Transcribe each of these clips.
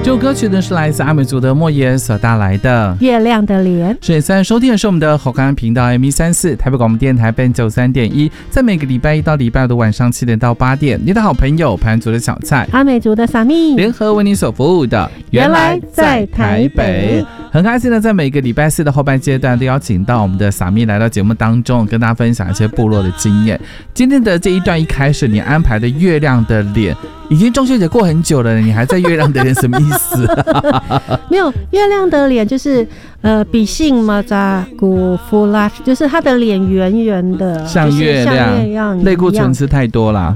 这首歌曲呢是来自阿美族的莫言所带来的 《月亮的脸》。 现在收听的是我们的好康频道 M134 台北广播电台 FM93.1，在每个礼拜一到礼拜五的晚上7点到8点，你的好朋友盘族的小菜、 阿美族的萨蜜联合为你所服务的原来在台北。 很开心的在每个礼拜四的后半阶段都邀请到我们的萨蜜来到节目当中，跟大家分享一些部落的经验。今天的这一段一开始你安排的月亮的脸，已经中秋节过很久了，你还在月亮的脸什么意思？ 没有，月亮的脸就是比性嘛扎古夫拉，就是他的脸圆圆的， 像月亮，类固醇吃太多啦。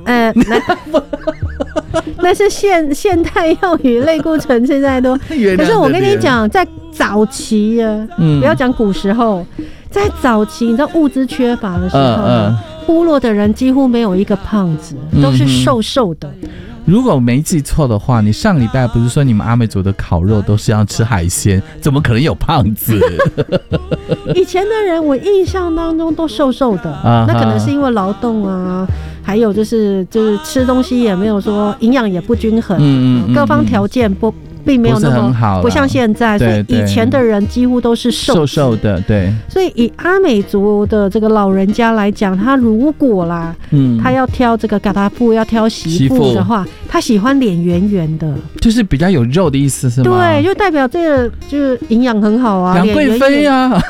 那是现代用语，类固醇吃太多。可是我跟你讲，在早期不要讲古时候，在早期，你知道物资缺乏的时候，部落的人几乎没有一个胖子，都是瘦瘦的。 如果没记错的话，你上礼拜不是说你们阿美族的烤肉都是要吃海鲜，怎么可能有胖子？ 以前的人我印象当中都瘦瘦的，那可能是因为劳动啊，还有就是吃东西也没有说营养也不均衡，各方条件并没有那么好，不像现在，所以以前的人几乎都是瘦瘦的，对。所以以阿美族的这个老人家来讲，他如果啦，他要挑这个嘎达布，要挑媳妇的话，他喜欢脸圆圆的， 就是比较有肉的意思是吗？ 对，就代表这个就是营养很好啊， 杨贵妃啊。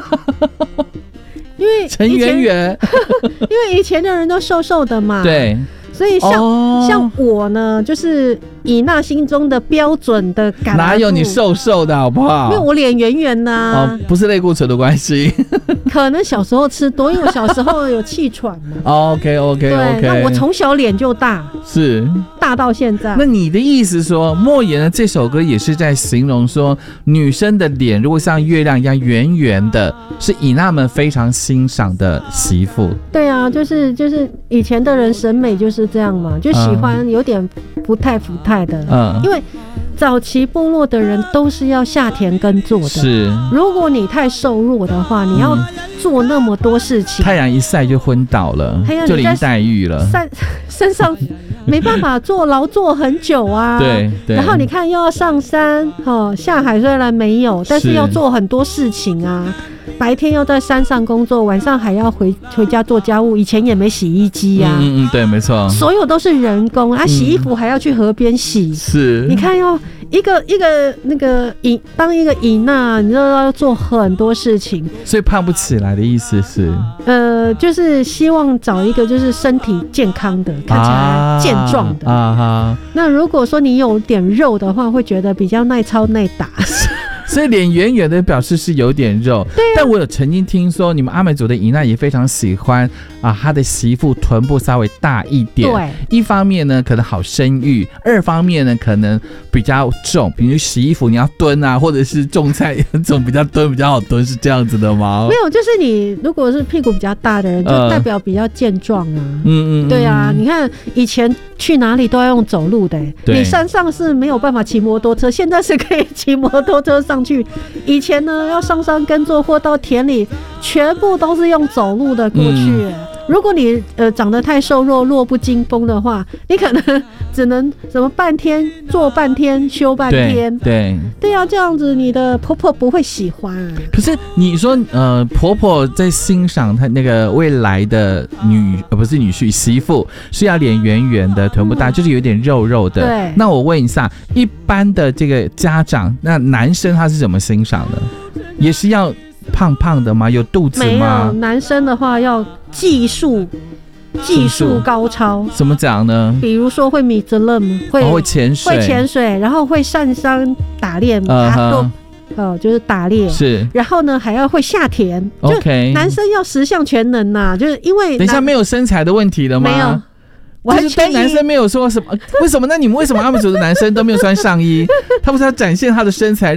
因为陈圆圆， 因为以前的人都瘦瘦的嘛， 对。 所以像我呢，就是以那心中的标准的感， 哪有你瘦瘦的好不好？ 因为我脸圆圆的， 不是类固醇的关系， 可能小时候吃多，因为我小时候有气喘嘛。 OK， 对，那我从小脸就大， 是大到现在。 那你的意思说，莫言的这首歌也是在形容说，女生的脸如果像月亮一样圆圆的，是以那们非常欣赏的媳妇。 对啊，就是以前的人审美就是这样嘛，就喜欢有点福态的，因为早期部落的人都是要下田耕作的，是。如果你太瘦弱的话，你要做那么多事情， 太阳一晒就昏倒了，就林黛玉了， 身上没办法劳作很久啊。对。然后你看又要上山，下海虽然没有，但是要做很多事情啊。白天要在山上工作，晚上还要回家做家务。以前也没洗衣机啊， 对，没错， 所有都是人工啊。洗衣服还要去河边洗， 是。 你看要一个那个当一个姨娜，你知道要做很多事情， 所以胖不起来的意思是， 就是希望找一个就是身体健康的，看起来健壮的那如果说你有点肉的话，会觉得比较耐操耐打。 所以脸圆圆的表示是有点肉，对。但我有曾经听说，你们阿美族的姨娜也非常喜欢她的媳妇臀部稍微大一点。对。一方面呢，可能好生育；二方面呢，可能比较重，比如洗衣服你要蹲啊，或者是种菜这种比较蹲比较好蹲，是这样子的吗？ 没有，就是你如果是屁股比较大的人，就代表比较健壮啊。对啊，你看以前去哪里都要用走路的，你山上是没有办法骑摩托车，现在是可以骑摩托车上去。以前呢，要上山耕作或到田里，全部都是用走路的过去。如果你长得太瘦弱、弱不禁风的话，你可能只能什么半天做半天休半天。对啊，这样子你的婆婆不会喜欢。 可是你说婆婆在欣赏她那个未来的不是女婿媳妇是要脸圆圆的，臀部大，就是有点肉肉的。对。那我问一下，一般的这个家长，那男生他是怎么欣赏的？也是要胖胖的吗？有肚子吗？没有， 男生的话要技术高超。 怎么讲呢？ 比如说会米泽勒，会潜水，然后会上山打猎，就是打猎。是。然后呢，还要会下田。OK。男生要十项全能呐，就是因为等一下没有身材的问题了吗？ 没有。 就是对男生没有说什么，为什么？那你们为什么阿美族的男生都没有穿上衣？他不是要展现他的身材？